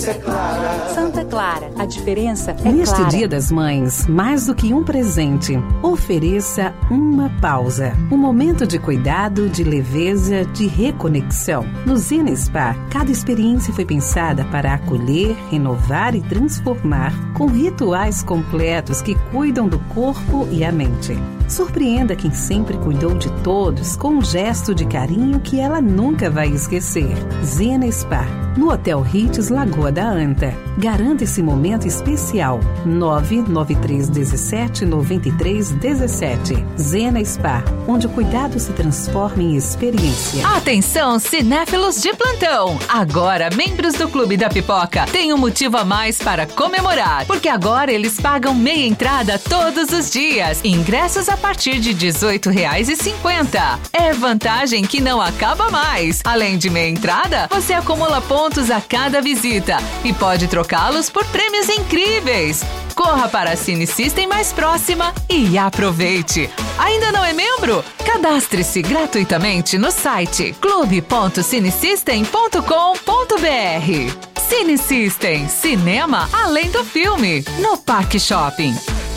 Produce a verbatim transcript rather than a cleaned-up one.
diferença é clara. Santa Clara, a diferença é clara. Neste Dia das Mães, mais do que um presente, ofereça uma pausa. Um momento de cuidado, de leveza, de reconexão. No Zena Spa, cada experiência foi pensada para acolher, renovar e transformar, com rituais completos que cuidam do corpo e a mente. Surpreenda quem sempre cuidou de todos com um gesto de carinho que ela nunca vai esquecer. Zena Spa, no Hotel Ritz Lagoa da Anta. Garanta esse momento especial. nove nove três um sete nove três um sete. Zena Spa, onde o cuidado se transforma em experiência. Atenção, cinéfilos de plantão! Agora, membros do Clube da Pipoca têm um motivo a mais para comemorar, porque agora eles pagam meia entrada todos os dias. Ingressos a partir de dezoito reais e cinquenta centavos. É vantagem que não acaba mais. Além de meia entrada, você acumula pontos a cada visita e pode trocá-los por prêmios incríveis. Corra para a Cine System mais próxima e aproveite. Ainda não é membro? Cadastre-se gratuitamente no site clube ponto cinesystem ponto com ponto br. Cine System, cinema além do filme, no Parque Shopping.